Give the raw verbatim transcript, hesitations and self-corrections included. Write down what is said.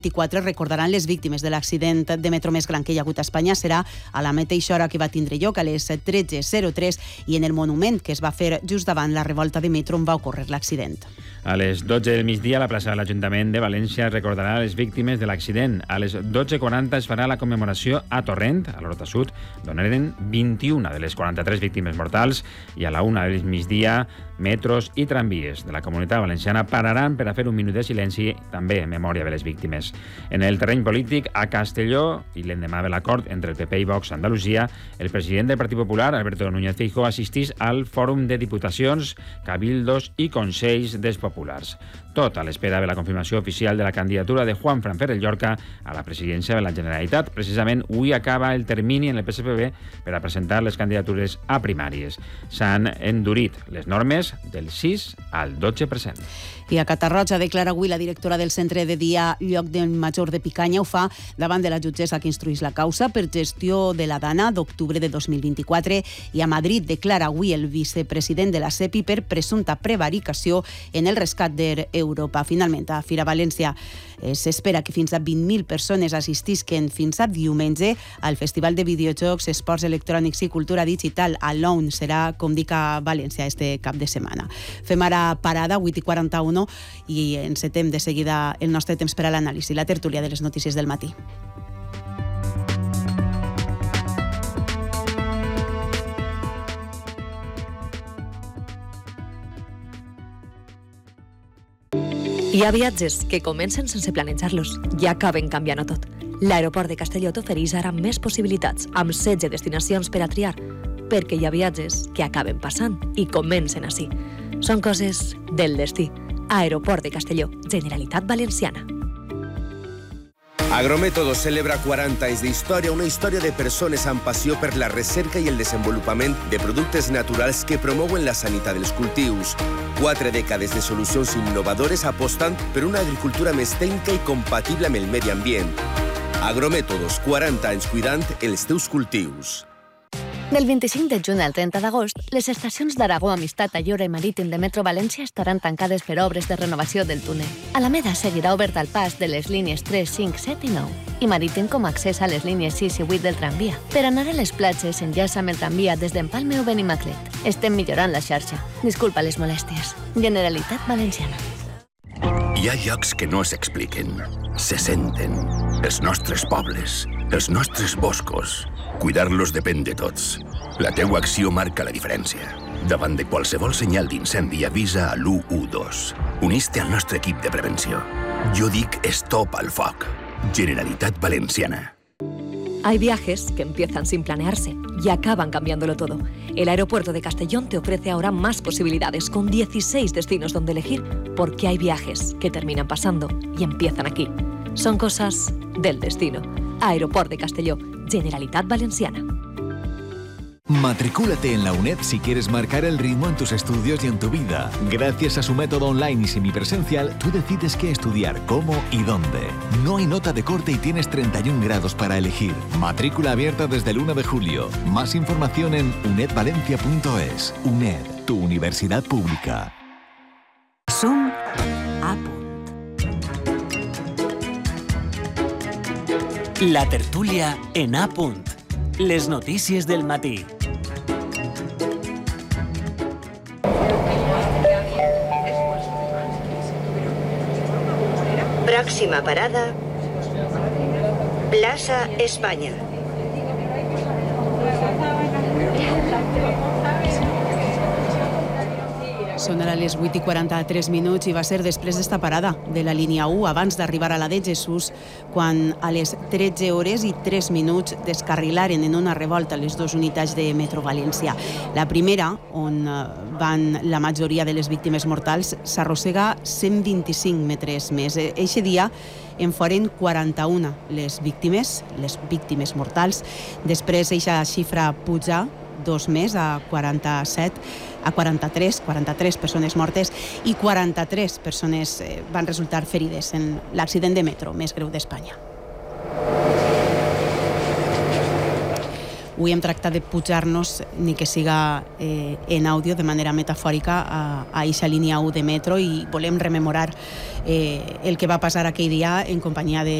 vint-i-quatre recordaran les víctimes de l'accident de metro més gran que hi ha hagut a Espanya. Serà a la mateixa hora que va tindre lloc, a les tretze zero tres, i en el monument que es va fer just davant la revolta de metro on va ocórrer l'accident. A les dotze del migdia, a la plaça de l'Ajuntament de València recordarà les víctimes de l'accident. A les dotze quaranta es farà la commemoració a Torrent, a l'Horta Sud, d'on eren vint-i-una de les quaranta-tres víctimes mortals, i a la una del migdia, metros i tramvies de la Comunitat Valenciana pararan per a fer un minut de silenci, també en memòria de les víctimes. En el terreny polític, a Castelló, i l'endemà de l'acord entre el P P i Vox a Andalusia, el president del Partit Popular, Alberto Núñez Feijóo, assistís al Fòrum de Diputacions, Cabildos i Consells dels Populars. Tot a l'espera de la confirmació oficial de la candidatura de Juan Fran Ferrer Llorca a la presidència de la Generalitat. Precisament, avui acaba el termini en el P S P B per a presentar les candidatures a primàries. S'han endurit les normes del sis al dotze per cent. I a Catarroja declara avui la directora del centre de dia Lloc del Major de Picanya. Ho fa davant de la jutgessa que instruís la causa per gestió de la dana d'octubre de dos mil vint-i-quatre, i a Madrid declara avui el vicepresident de la SEPI per presumpta prevaricació en el rescat d'Europa. Finalment, a Fira València eh, s'espera que fins a vint mil persones assistisquen fins a diumenge al Festival de Videojocs, Esports Electrònics i Cultura Digital. A l'O U N serà, com dic, a València este cap de setmana. Fem ara parada, vuit i quaranta-u, i encetem de seguida el nostre temps per a l'anàlisi, la tertúlia de les notícies del matí. Hi ha viatges que comencen sense planejar-los i acaben canviant-ho tot. L'aeroport de Castelló t'ofereix ara més possibilitats, amb setze destinacions per a triar, perquè hi ha viatges que acaben passant i comencen així. Són coses del destí. Aeroport de Castelló, Generalitat Valenciana. Agrométodos celebra quaranta anys d'història, una història de persones amb passió per la recerca i el desenvolupament de productes naturals que promouen la sanitat dels cultius. Quatre dècades de solucions innovadores apostant per una agricultura més tècnica i compatible amb el medi ambient. Agrométodos, quaranta anys cuidant els teus cultius. Del vint-i-cinc de juny al trenta d'agost, les estacions d'Aragó, Amistat, Ayora i Marítim de Metro València estaran tancades per obres de renovació del túnel. Alameda seguirà obert al pas de les línies tres, cinc, set i nou, i Marítim com a accés a les línies sis i vuit del tramvia. Per anar a les platges, enllaça amb el tramvia des d'Empalme o Benimaclet. Estem millorant la xarxa. Disculpa les molèsties. Generalitat Valenciana. Hi ha llocs que no s'expliquen, se senten. Els nostres pobles, els nostres boscos. Cuidar-los depèn de tots. La teua acció marca la diferència. Davant de qualsevol senyal d'incendi, avisa a l'u u dos. Unís-te al nostre equip de prevenció. Jo dic stop al foc. Generalitat Valenciana. Hay viajes que empiezan sin planearse y acaban cambiándolo todo. El aeropuerto de Castellón te ofrece ahora más posibilidades, con dieciséis destinos donde elegir, porque hay viajes que terminan pasando y empiezan aquí. Son cosas del destino. Aeroport de Castelló, Generalitat Valenciana. Matricúlate en la UNED si quieres marcar el ritmo en tus estudios y en tu vida. Gracias a su método online y semipresencial, tú decides qué estudiar, cómo y dónde. No hay nota de corte y tienes treinta y un grados para elegir. Matrícula abierta desde el uno de julio. Más información en uned valencia punto es. UNED, tu universidad pública. Som a punt. La tertúlia en A punt. Les notícies del matí. Próxima parada, Plaza España. Són ara les vuit i quaranta-tres minuts i va ser després d'esta parada de la línia u, abans d'arribar a la de Jesús, quan a les tretze hores i tres minuts descarrilaren en una revolta les dues unitats de Metro València. La primera, on van la majoria de les víctimes mortals, s'arrossega cent vint-i-cinc metres més. Eixe dia en foren quaranta-una les víctimes, les víctimes mortals. Després eixa xifra puja dos més, a quaranta-set, a quaranta-tres, quaranta-tres persones mortes i quaranta-tres persones van resultar ferides en l'accident de metro més greu d'Espanya. Avui hem tractat de pujar-nos, ni que siga eh, en àudio, de manera metafòrica, a, a eixa línia u de metro, i volem rememorar eh, el que va passar aquell dia en companyia de